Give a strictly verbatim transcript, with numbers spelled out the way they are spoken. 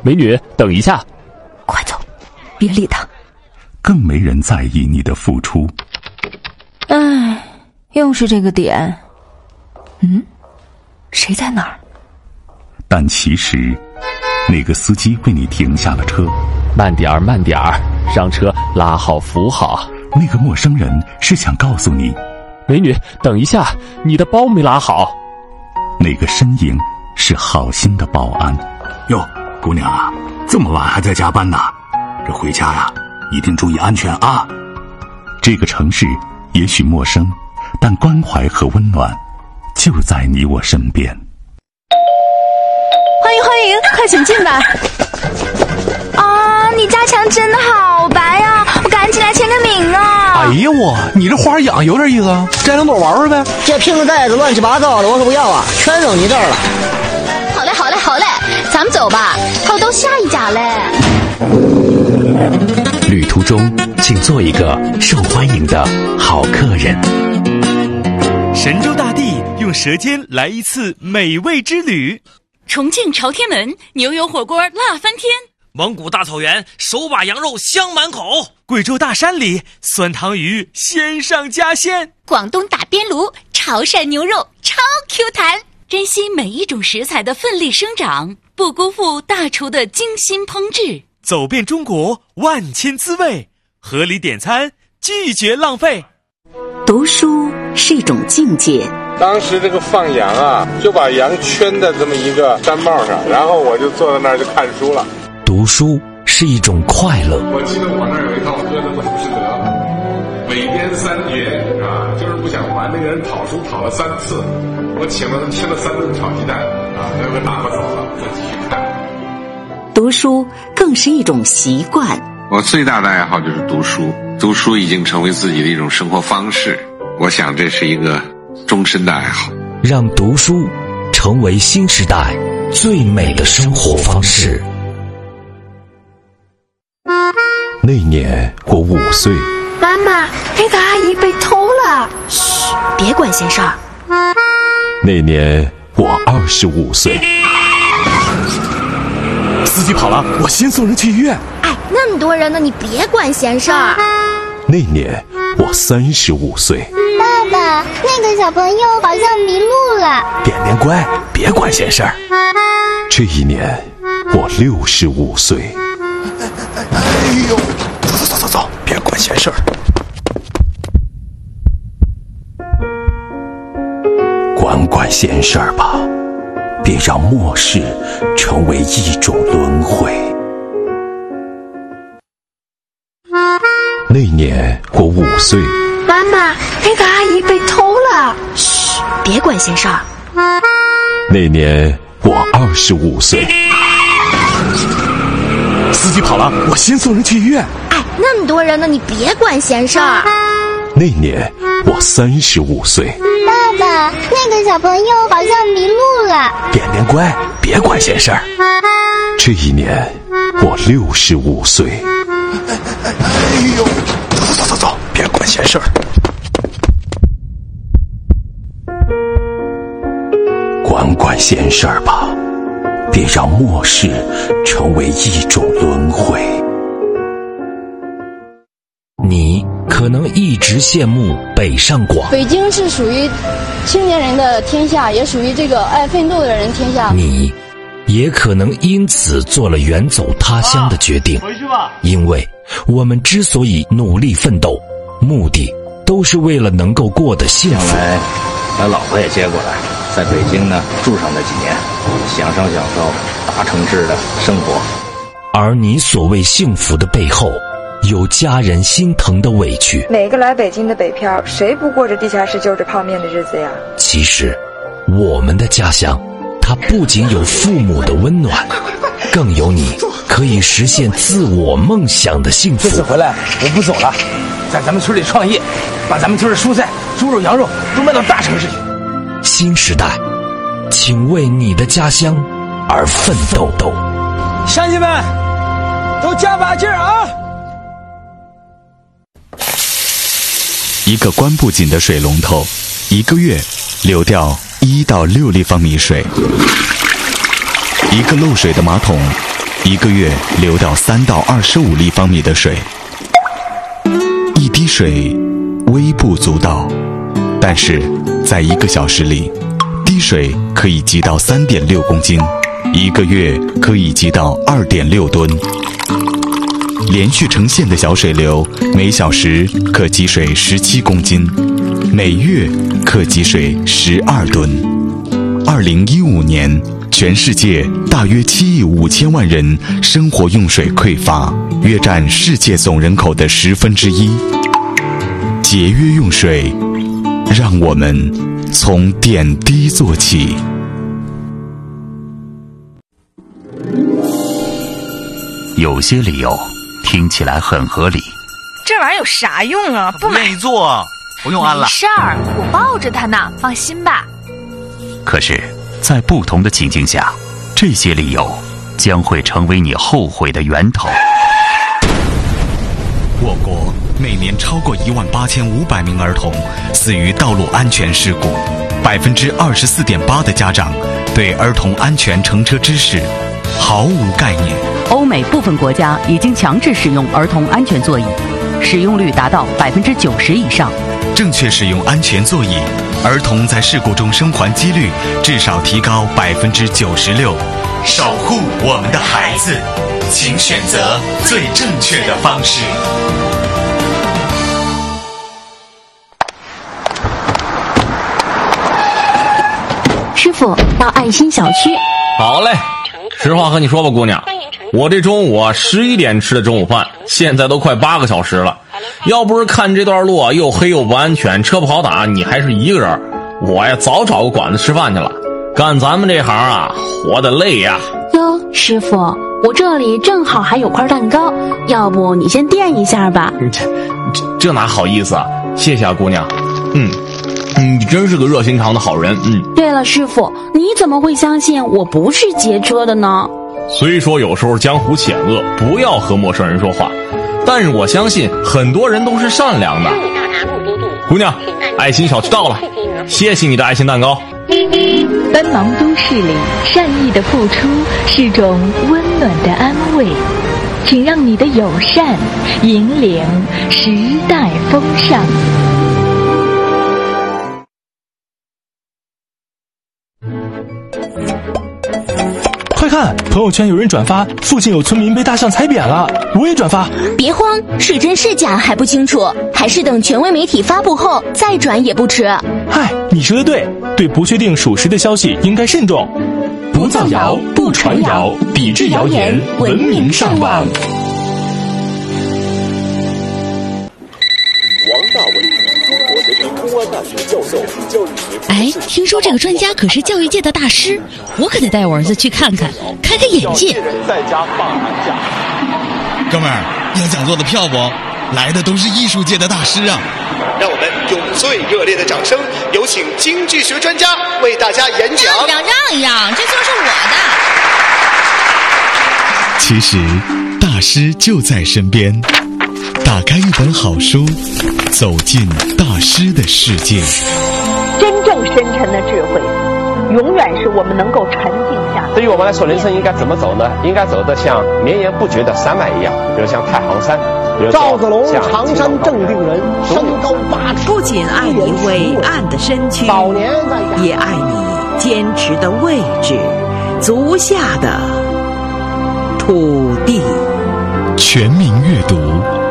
美女，等一下。 快走，别理他。 更没人在意你的付出。 唉，又是这个点。嗯，谁在哪儿？ 但其实，那个司机为你停下了车。 慢点儿，慢点儿，让车拉好扶好。 那个陌生人是想告诉你， 美女，等一下，你的包没拉好。 那个身影是好心的保安。 哟，姑娘啊，这么晚还在加班呢？这回家呀，一定注意安全啊！ 这个城市也许陌生，但关怀和温暖就在你我身边。 欢迎欢迎，快请进吧。啊，你家墙真的好白啊，我赶紧来签个名啊。 哎呀我，你这花养有点意思啊，摘两朵玩玩呗。 这瓶子袋子乱七八糟的，我可不要啊，全扔你这儿了。 好嘞好嘞好嘞，咱们走吧，还有到下一家嘞。 旅途中请做一个受欢迎的好客人。 神州大地用舌尖来一次美味之旅。 重庆朝天门牛油火锅辣翻天， 蒙古大草原手把羊肉香满口， 贵州大山里酸汤鱼鲜上加鲜， 广东打边炉潮汕牛肉超 Q 弹。珍惜每一种食材的奋力生长，不辜负大厨的精心烹制。 走遍中国万千滋味，合理点餐，拒绝浪费。 读书是一种境界。 当时这个放羊啊，就把羊圈在这么一个毡帽上，然后我就坐在那儿就看书了。 读书是一种快乐。 我记得我那儿有一套歌叫做《浮士德》，尾编三绝啊，就是不想还那个人讨书讨了三次，我请了他吃了三顿炒鸡蛋啊，那个打发走了，再继续看。 读书更是一种习惯。 我最大的爱好就是读书，读书已经成为自己的一种生活方式，我想这是一个终身的爱好。 让读书成为新时代最美的生活方式。 那年我五岁。 妈妈，那个阿姨被偷了。 嘘，别管闲事儿。 那年我二十五岁。 司机跑了，我先送人去医院。 哎，那么多人呢，你别管闲事儿。 那年我三十五岁。 爸爸，那个小朋友好像迷路了。 点点乖，别管闲事儿。 这一年我六十五岁。 哎呦，走走走走走，别管闲事儿。 管管闲事儿吧，别让末世成为一种轮回。那年我五岁。 妈妈，那个阿姨被偷了。 嘘，别管闲事儿。 那年我二十五岁。 司机跑了，我先送人去医院。 哎，那么多人呢，你别管闲事儿。 那年我三十五岁。 爸爸，那个小朋友好像迷路了。 点点乖，别管闲事儿。 这一年我六十五岁。 哎呦，走走走走，别管闲事儿。 管管闲事儿吧，别让末世成为一种轮回。 你可能一直羡慕北上广， 北京是属于青年人的天下，也属于这个爱奋斗的人天下。 你也可能因此做了远走他乡的决定。 回去吧。 因为我们之所以努力奋斗，目的都是为了能够过得幸福。 将来把老婆也接过来，在北京呢住上那几年，享受享受大城市的生活。 而你所谓幸福的背后，有家人心疼的委屈。 每个来北京的北漂，谁不过着地下室就着泡面的日子呀？ 其实我们的家乡，它不仅有父母的温暖，更有你可以实现自我梦想的幸福。 这次回来我不走了，在咱们村里创业，把咱们村的蔬菜、猪肉、羊肉都卖到大城市去。 新时代，请为你的家乡而奋斗。 乡亲们，都加把劲儿啊！ 一个关不紧的水龙头，一个月流掉一到六立方米水；一个漏水的马桶， 一个月流掉三到二十五立方米的水。一滴水微不足道，但是在一个小时里，滴水可以积到三点六公斤，一个月可以积到二点六吨。连续成线的小水流，每小时可积水十七公斤，每月可积水十二吨。二零一五年，全世界大约七亿五千万人生活用水匮乏，约占世界总人口的十分之一。节约用水，让我们从点滴做起。 有些理由听起来很合理， 这玩意儿有啥用啊？不买。 不愿意做，不用安了。 没事儿，我抱着它呢，放心吧。 可是，在不同的情境下，这些理由将会成为你后悔的源头。 我国每年超过一万八千五百名儿童死于道路安全事故，百分之二十四点八的家长对儿童安全乘车知识毫无概念。 欧美部分国家已经强制使用儿童安全座椅，使用率达到百分之九十以上。 正确使用安全座椅，儿童在事故中生还几率至少提高百分之九十六。守护我们的孩子，请选择最正确的方式。 师傅，到爱心小区。 好嘞。实话和你说吧，姑娘，我这中午啊十一点吃的中午饭，现在都快八个小时了。要不是看这段路啊又黑又不安全，车不好打，你还是一个人，我呀早找个馆子吃饭去了。干咱们这行啊，活得累呀。 哟，师傅，我这里正好还有块蛋糕，要不你先垫一下吧？ 这这这哪好意思啊？谢谢啊，姑娘。嗯。你真是个热心肠的好人，嗯。 对了，师傅，你怎么会相信我不是劫车的呢？ 虽说有时候江湖险恶，不要和陌生人说话，但是我相信很多人都是善良的。姑娘，爱心小区到了，谢谢你的爱心蛋糕。 奔忙都市里，善意的付出是种温暖的安慰，请让你的友善引领时代风尚。 快看，朋友圈有人转发附近有村民被大象踩扁了，我也转发。 别慌，是真是假还不清楚，还是等权威媒体发布后再转也不迟。 嗨，你说的对，对不确定属实的消息应该慎重， 不造谣，不传谣，抵制谣言，文明上网。 王大伟，中国人民公安大学教授，教育学。 哎，听说这个专家可是教育界的大师，我可得带我儿子去看看，开开眼界。 在家放寒假。 哥们儿，要讲座的票不？来的都是艺术界的大师啊！ 让我们用最热烈的掌声，有请经济学专家为大家演讲。 让一让，让一让，这就是我的。其实，大师就在身边。打开一本好书，走进大师的世界。 真正深沉的智慧，永远是我们能够沉静下来。 对于我们来说，人生应该怎么走呢？应该走得像绵延不绝的山脉一样，比如像太行山。 赵子龙，常山正定人，身高八尺。 不仅爱你伟岸的身躯，也爱你坚持的位置，足下的土地。 全民阅读。